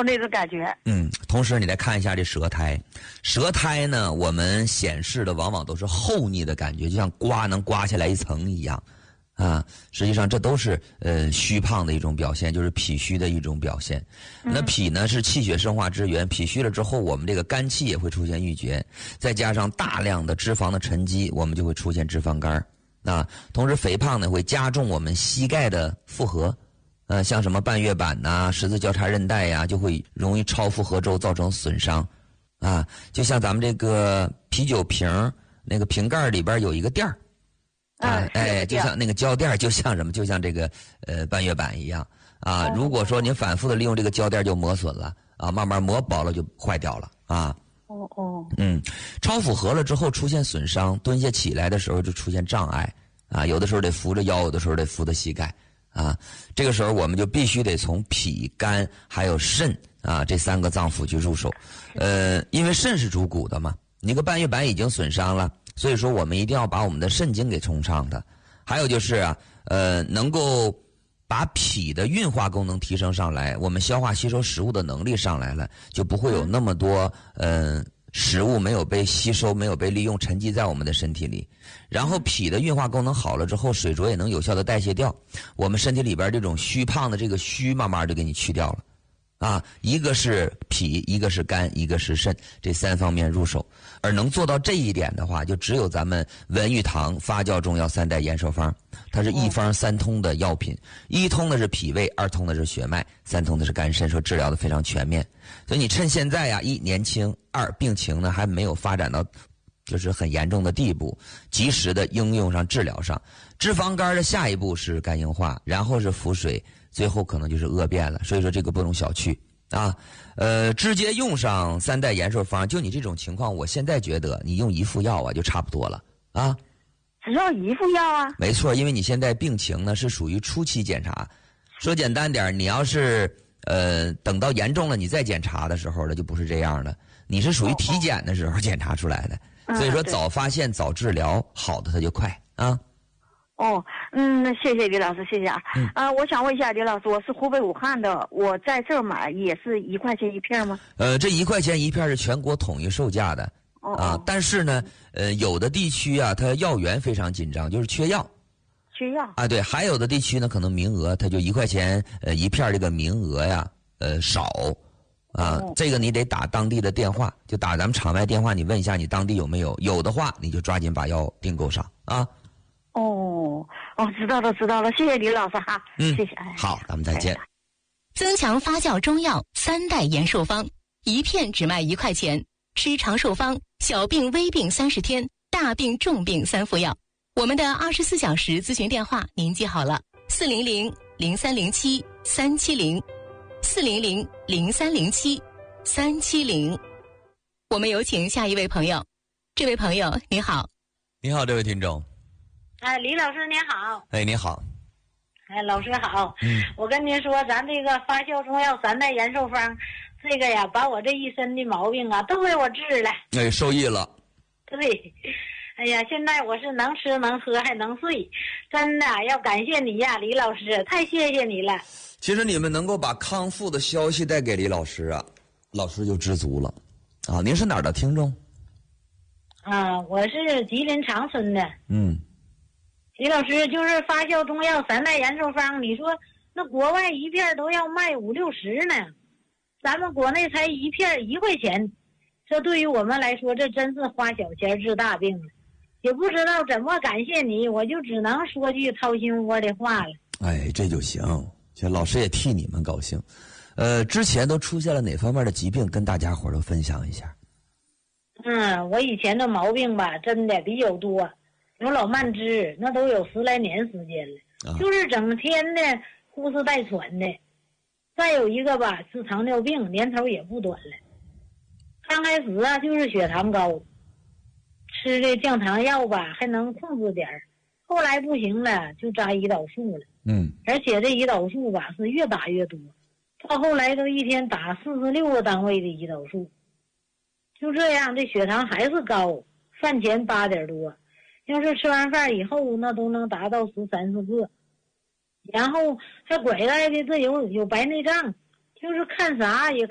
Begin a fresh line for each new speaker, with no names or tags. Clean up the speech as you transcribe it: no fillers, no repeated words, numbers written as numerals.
有那种感觉。
同时你来看一下这舌苔，舌苔呢，我们显示的往往都是厚腻的感觉，就像能刮下来一层一样。实际上这都是虚胖的一种表现，就是脾虚的一种表现。那脾呢是气血生化之源，脾虚了之后，我们这个肝气也会出现郁结，再加上大量的脂肪的沉积，我们就会出现脂肪肝。同时肥胖呢会加重我们膝盖的负荷，像什么半月板十字交叉韧带呀，就会容易超负荷之后造成损伤。就像咱们这个啤酒瓶那个瓶盖里边有一个垫儿。就像那个胶垫，就像什么？就像这个半月板一样如果说您反复的利用这个胶垫，就磨损了慢慢磨薄了就坏掉了超负荷了之后出现损伤，蹲下起来的时候就出现障碍有的时候得扶着腰，有的时候得扶着膝盖这个时候我们就必须得从脾、肝还有肾这3个脏腑去入手因为肾是主骨的嘛，你个半月板已经损伤了。所以说我们一定要把我们的肾经给冲畅的。还有就是能够把脾的运化功能提升上来，我们消化吸收食物的能力上来了，就不会有那么多食物没有被吸收，没有被利用，沉积在我们的身体里。然后脾的运化功能好了之后，水浊也能有效的代谢掉，我们身体里边这种虚胖的这个虚慢慢就给你去掉了一个是脾，一个是肝，一个是肾，这3方面入手。而能做到这一点的话，就只有咱们文玉堂发酵中药3代延寿方，它是一方3通的药品，一通的是脾胃，2通的是血脉，3通的是肝肾，说治疗的非常全面。所以你趁现在一年轻，2病情呢还没有发展到就是很严重的地步，及时的应用上治疗上。脂肪肝的下一步是肝硬化，然后是腹水，最后可能就是恶变了。所以说这个不容小觑直接用上3代延寿方，就你这种情况，我现在觉得你用1副药就差不多了
只要1副药
没错，因为你现在病情呢是属于初期检查，说简单点，你要是等到严重了你再检查的时候呢，就不是这样的，你是属于体检的时候检查出来的。所以说早发现早治疗，好的它就快
那谢谢李老师，谢谢我想问一下李老师，我是湖北武汉的，我在这儿买也是1块钱1片吗？
这1块钱1片是全国统一售价的但是呢有的地区它药源非常紧张，就是缺药对，还有的地区呢可能名额它就1块钱1片，这个名额少这个你得打当地的电话，就打咱们场外电话，你问一下你当地有没有，有的话你就抓紧把药订购上
知道了，谢谢李老师谢谢
好，咱们再见。
增强发酵中药3代延寿方，1片只卖1块钱，吃长寿方，小病微病30天，大病重病3副药。我们的24小时咨询电话您记好了，400-0307-370，400-0307-370。我们有请下一位朋友。这位朋友你好。
你好，这位听众。
李老师您好。
你好。
老师好。我跟您说，咱这个发酵中药3代延寿方，这个把我这一身的毛病都给我治了。
受益了。
对。现在我是能吃能喝还能睡，真的要感谢你李老师，太谢谢你了。
其实你们能够把康复的消息带给李老师老师就知足了您是哪儿的听众？
我是吉林长春的。李老师，就是发酵中药3代延寿方，你说那国外1片都要卖50-60呢，咱们国内才1片1块钱，这对于我们来说，这真是花小钱治大病了。也不知道怎么感谢你，我就只能说句掏心窝的话了。
这就行，老师也替你们高兴。之前都出现了哪方面的疾病，跟大家伙都分享一下。
我以前的毛病真的比较多，有老慢支，那都有10来年时间了，就是整天的呼哧带喘的。再有一个是糖尿病，年头也不短了。刚开始就是血糖高，吃这降糖药还能控制点儿，后来不行了就扎胰岛素了。而且这胰岛素是越打越多，到后来都一天打46个单位的胰岛素。就这样，这血糖还是高，饭前8点多，要是吃完饭以后那都能达到13、14个。然后还拐带的这有白内障，就是看啥也